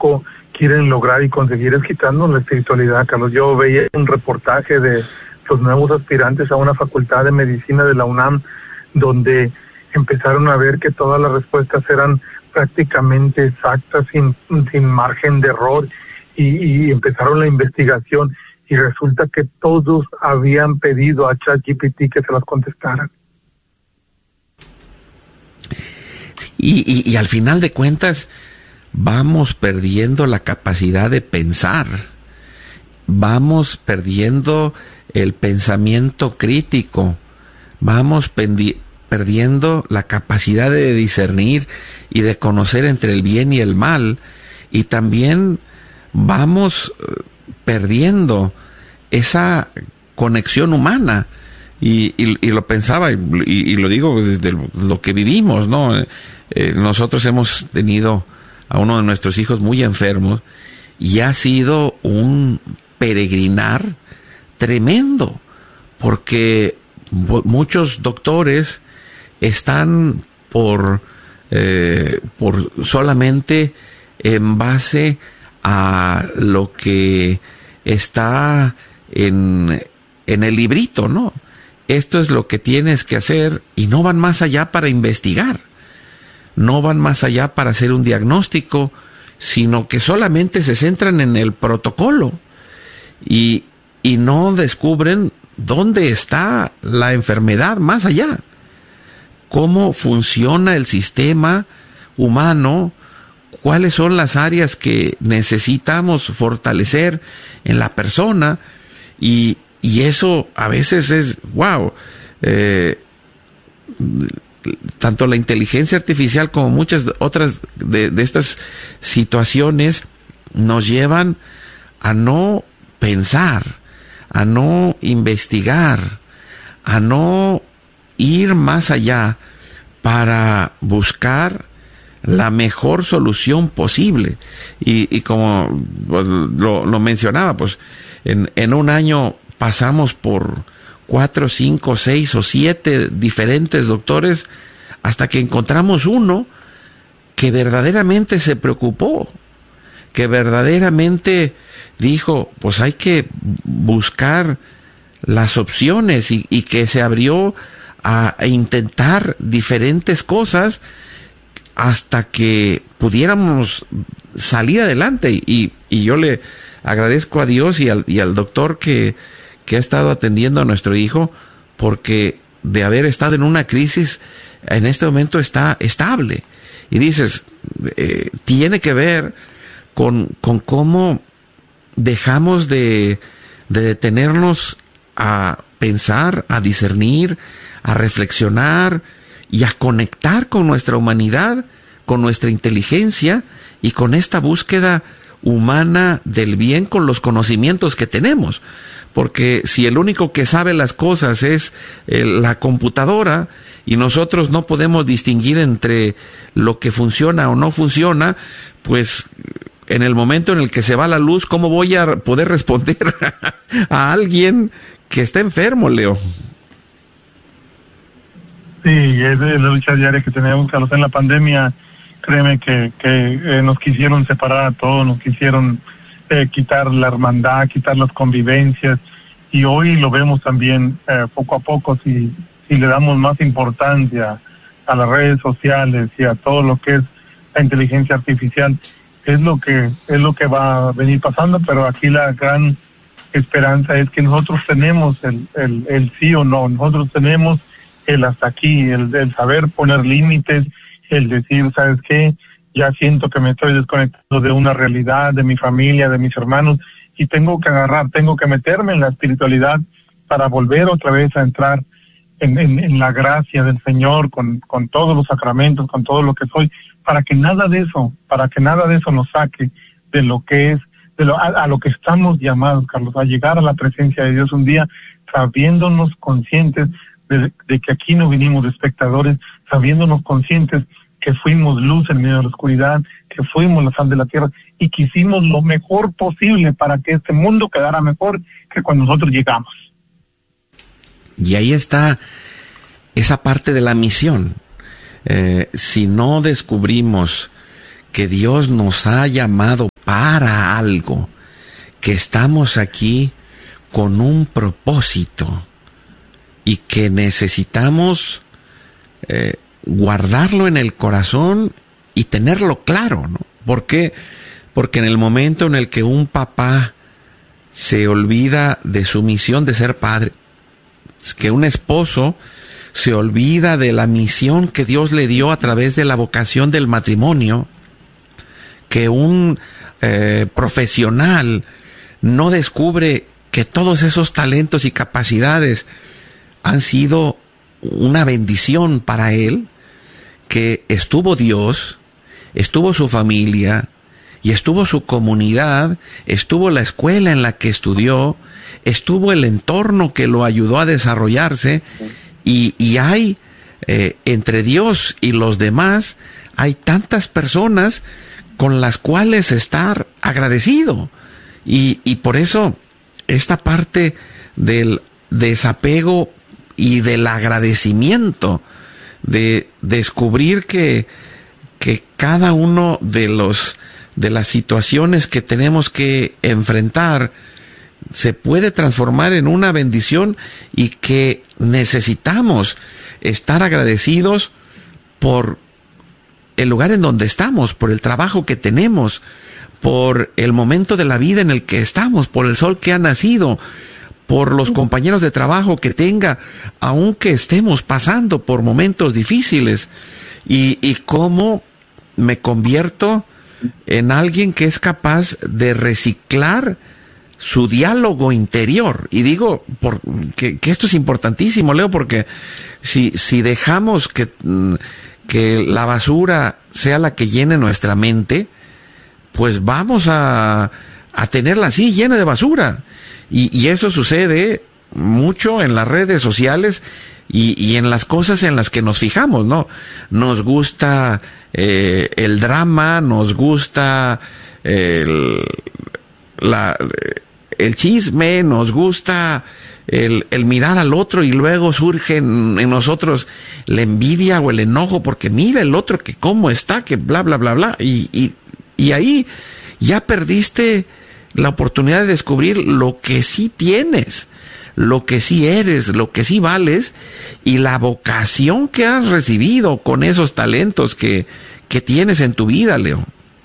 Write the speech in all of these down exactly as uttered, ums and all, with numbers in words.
poco quieren lograr y conseguir es quitarnos la espiritualidad, Carlos. Yo veía un reportaje de los nuevos aspirantes a una facultad de medicina de la UNAM, donde empezaron a ver que todas las respuestas eran prácticamente exactas, sin, sin margen de error, y, y empezaron la investigación, y resulta que todos habían pedido a ChatGPT que se las contestara. Y, y, y al final de cuentas, vamos perdiendo la capacidad de pensar, vamos perdiendo el pensamiento crítico, vamos pendi- perdiendo la capacidad de discernir y de conocer entre el bien y el mal, y también vamos perdiendo esa conexión humana. Y, y, y lo pensaba, y, y, y lo digo desde lo que vivimos, ¿no? Eh, nosotros hemos tenido a uno de nuestros hijos muy enfermos, y ha sido un peregrinar tremendo, porque muchos doctores están por, eh, por solamente en base a lo que está en, en el librito, ¿no? Esto es lo que tienes que hacer, y no van más allá para investigar, no van más allá para hacer un diagnóstico, sino que solamente se centran en el protocolo y, y no descubren dónde está la enfermedad más allá, cómo funciona el sistema humano, cuáles son las áreas que necesitamos fortalecer en la persona. Y, y eso a veces es, wow, eh, tanto la inteligencia artificial como muchas otras de, de estas situaciones nos llevan a no pensar, a no investigar, a no ir más allá para buscar la mejor solución posible. Y, y como pues, lo, lo mencionaba, pues en, en un año pasamos por cuatro, cinco, seis o siete diferentes doctores hasta que encontramos uno que verdaderamente se preocupó, que verdaderamente dijo, pues hay que buscar las opciones, y, y que se abrió a, a intentar diferentes cosas hasta que pudiéramos salir adelante. Y, y yo le agradezco a Dios y al, y al doctor que, que ha estado atendiendo a nuestro hijo, porque de haber estado en una crisis, en este momento está estable. Y dices, eh, tiene que ver con, con cómo dejamos de, de detenernos a pensar, a discernir, a reflexionar y a conectar con nuestra humanidad, con nuestra inteligencia y con esta búsqueda humana del bien con los conocimientos que tenemos. Porque si el único que sabe las cosas es eh, la computadora, y nosotros no podemos distinguir entre lo que funciona o no funciona, pues en el momento en el que se va la luz, ¿cómo voy a poder responder a alguien que está enfermo, Leo? Sí, es la lucha diaria que tenemos, Carlos. En la pandemia, créeme que, que eh, nos quisieron separar a todos, nos quisieron eh, quitar la hermandad, quitar las convivencias, y hoy lo vemos también eh, poco a poco, si, si le damos más importancia a las redes sociales y a todo lo que es la inteligencia artificial, es lo que es lo que va a venir pasando. Pero aquí la gran esperanza es que nosotros tenemos el, el, el sí o no, nosotros tenemos el hasta aquí, el, el saber poner límites, el decir, ¿sabes qué? Ya siento que me estoy desconectando de una realidad, de mi familia, de mis hermanos, y tengo que agarrar, tengo que meterme en la espiritualidad para volver otra vez a entrar en, en, en la gracia del Señor, con, con todos los sacramentos, con todo lo que soy, para que nada de eso, para que nada de eso nos saque de lo que es, de lo, a, a lo que estamos llamados, Carlos, a llegar a la presencia de Dios un día, sabiéndonos conscientes de, de que aquí no vinimos de espectadores, sabiéndonos conscientes que fuimos luz en medio de la oscuridad, que fuimos la sal de la tierra, y que hicimos lo mejor posible para que este mundo quedara mejor que cuando nosotros llegamos. Y ahí está esa parte de la misión. Eh, si no descubrimos que Dios nos ha llamado para algo, que estamos aquí con un propósito y que necesitamos eh, guardarlo en el corazón y tenerlo claro, ¿no? ¿Por qué? Porque en el momento en el que un papá se olvida de su misión de ser padre, que un esposo se olvida de la misión que Dios le dio a través de la vocación del matrimonio, que un eh, profesional no descubre que todos esos talentos y capacidades han sido una bendición para él, que estuvo Dios, estuvo su familia, y estuvo su comunidad, estuvo la escuela en la que estudió, estuvo el entorno que lo ayudó a desarrollarse, y, y hay, eh, entre Dios y los demás, hay tantas personas con las cuales estar agradecido. Y, y por eso, esta parte del desapego y del agradecimiento, de descubrir que, que cada uno de los de las situaciones que tenemos que enfrentar se puede transformar en una bendición, y que necesitamos estar agradecidos por el lugar en donde estamos, por el trabajo que tenemos, por el momento de la vida en el que estamos, por el sol que ha nacido, por los compañeros de trabajo que tenga, aunque estemos pasando por momentos difíciles, y, y cómo me convierto en alguien que es capaz de reciclar su diálogo interior. Y digo por, que, que esto es importantísimo, Leo, porque si, si dejamos que, que la basura sea la que llene nuestra mente, pues vamos a, a tenerla así, llena de basura. Y, y eso sucede mucho en las redes sociales y, y en las cosas en las que nos fijamos, ¿no? Nos gusta eh, el drama, nos gusta el, la, el chisme, nos gusta el, el mirar al otro, y luego surge en, en nosotros la envidia o el enojo porque mira el otro que cómo está, que bla, bla, bla, bla. Y, y, y ahí ya perdiste la oportunidad de descubrir lo que sí tienes, lo que sí eres, lo que sí vales, y la vocación que has recibido con esos talentos que, que tienes en tu vida, Leo.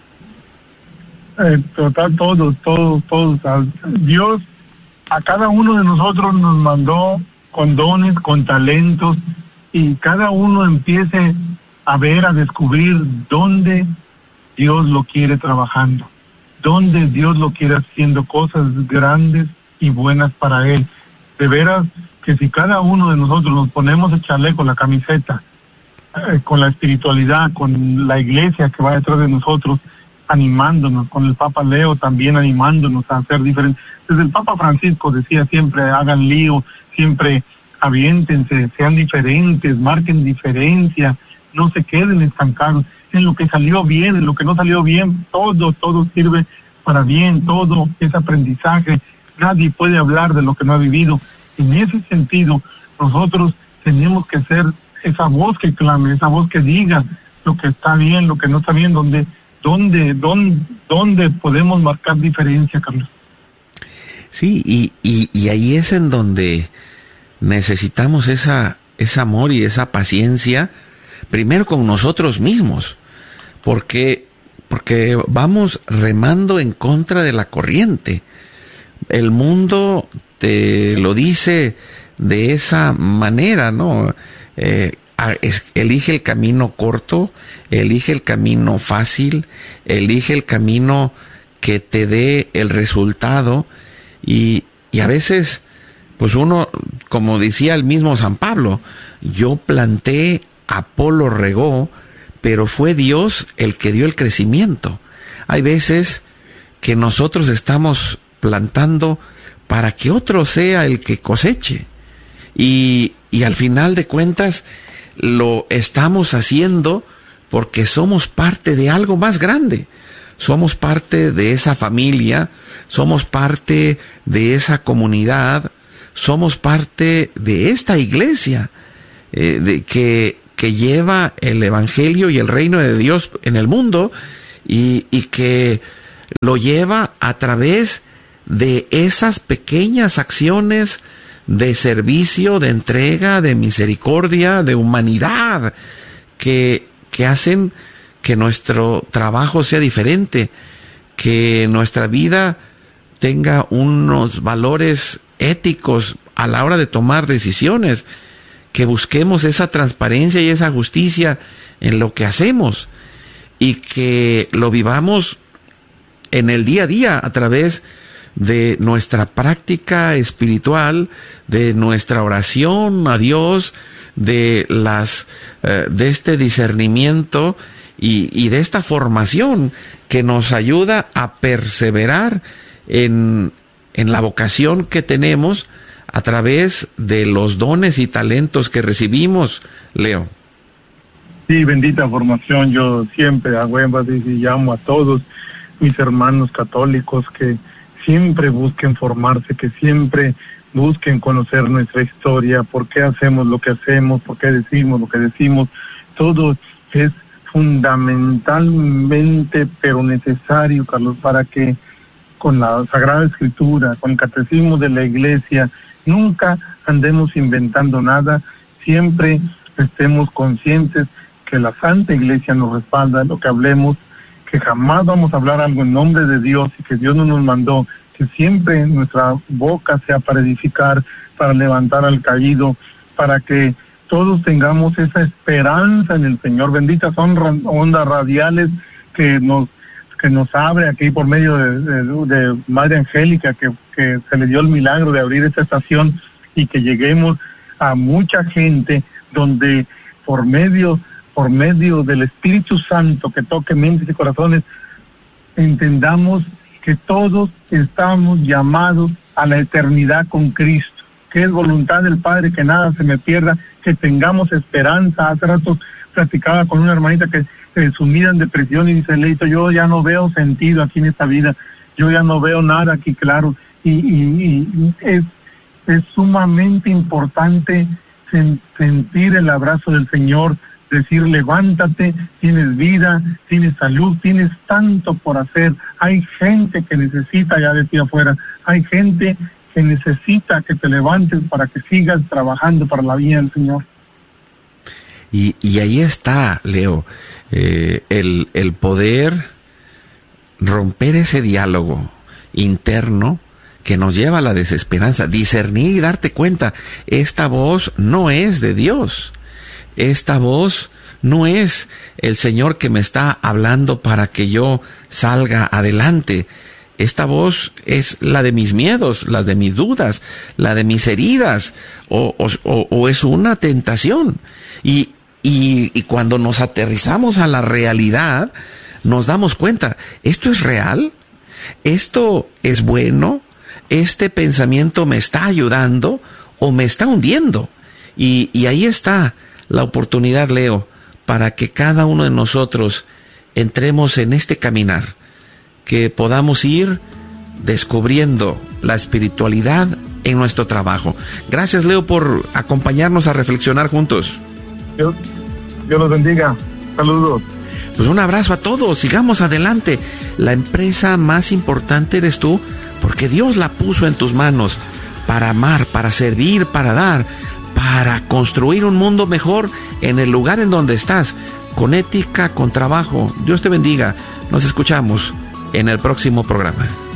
Eh, total, todos, todos, todos. Dios a cada uno de nosotros nos mandó con dones, con talentos, y cada uno empiece a ver, a descubrir dónde Dios lo quiere trabajando, dónde Dios lo quiere haciendo cosas grandes y buenas para Él. De veras que si cada uno de nosotros nos ponemos el chaleco, la camiseta, eh, con la espiritualidad, con la iglesia que va detrás de nosotros, animándonos, con el Papa Leo también animándonos a hacer diferentes. Desde el Papa Francisco decía siempre, hagan lío, siempre aviéntense, sean diferentes, marquen diferencia, no se queden estancados. En lo que salió bien, en lo que no salió bien, todo, todo sirve para bien, todo es aprendizaje. Nadie puede hablar de lo que no ha vivido. En ese sentido, nosotros tenemos que ser esa voz que clame, esa voz que diga lo que está bien, lo que no está bien, donde, donde, donde, donde podemos marcar diferencia, Carlos. Sí, y, y, y ahí es en donde necesitamos esa, ese amor y esa paciencia, primero con nosotros mismos, porque, porque vamos remando en contra de la corriente. El mundo te lo dice de esa manera, ¿no? Eh, es, elige el camino corto, elige el camino fácil, elige el camino que te dé el resultado, y, y a veces, pues uno, como decía el mismo San Pablo, yo planté, Apolo regó, pero fue Dios el que dio el crecimiento. Hay veces que nosotros estamos plantando para que otro sea el que coseche, y, y al final de cuentas lo estamos haciendo porque somos parte de algo más grande, somos parte de esa familia, somos parte de esa comunidad, somos parte de esta iglesia eh, de, que, que lleva el evangelio y el reino de Dios en el mundo, y, y que lo lleva a través de esas pequeñas acciones de servicio, de entrega, de misericordia, de humanidad, que, que hacen que nuestro trabajo sea diferente, que nuestra vida tenga unos valores éticos a la hora de tomar decisiones, que busquemos esa transparencia y esa justicia en lo que hacemos y que lo vivamos en el día a día a través de nuestra práctica espiritual, de nuestra oración a Dios, de las eh, de este discernimiento y, y de esta formación que nos ayuda a perseverar en, en la vocación que tenemos a través de los dones y talentos que recibimos, Leo. Sí, bendita formación. Yo siempre hago énfasis y llamo a todos mis hermanos católicos que siempre busquen formarse, que siempre busquen conocer nuestra historia, por qué hacemos lo que hacemos, por qué decimos lo que decimos. Todo es fundamentalmente, pero necesario, Carlos, para que con la Sagrada Escritura, con el Catecismo de la Iglesia, nunca andemos inventando nada, siempre estemos conscientes que la Santa Iglesia nos respalda lo que hablemos, que jamás vamos a hablar algo en nombre de Dios y que Dios no nos mandó, que siempre nuestra boca sea para edificar, para levantar al caído, para que todos tengamos esa esperanza en el Señor. Benditas son ondas radiales que nos que nos abre aquí por medio de, de, de Madre Angélica, que, que se le dio el milagro de abrir esta estación y que lleguemos a mucha gente donde por medio por medio del Espíritu Santo que toque mentes y corazones, entendamos que todos estamos llamados a la eternidad con Cristo, que es voluntad del Padre que nada se me pierda, que tengamos esperanza. Hace rato platicaba con una hermanita que se sumida en depresión y dice, Leito, yo ya no veo sentido aquí en esta vida, yo ya no veo nada aquí claro, y, y, y es, es sumamente importante sen, sentir el abrazo del Señor, decir, levántate, tienes vida, tienes salud, tienes tanto por hacer. Hay gente que necesita, ya decía afuera, hay gente que necesita que te levantes para que sigas trabajando para la vida del Señor. Y, y ahí está, Leo, eh, el, el poder romper ese diálogo interno que nos lleva a la desesperanza, discernir y darte cuenta, esta voz no es de Dios. Esta voz no es el Señor que me está hablando para que yo salga adelante. Esta voz es la de mis miedos, la de mis dudas, la de mis heridas, o, o, o es una tentación. Y, y, y cuando nos aterrizamos a la realidad, nos damos cuenta, ¿esto es real? ¿Esto es bueno? ¿Este pensamiento me está ayudando o me está hundiendo? Y, y ahí está la oportunidad, Leo, para que cada uno de nosotros entremos en este caminar, que podamos ir descubriendo la espiritualidad en nuestro trabajo. Gracias, Leo, por acompañarnos a reflexionar juntos. Dios, Dios los bendiga. Saludos. Pues un abrazo a todos, sigamos adelante. La empresa más importante eres tú, porque Dios la puso en tus manos para amar, para servir, para dar, para construir un mundo mejor en el lugar en donde estás, con ética, con trabajo. Dios te bendiga. Nos escuchamos en el próximo programa.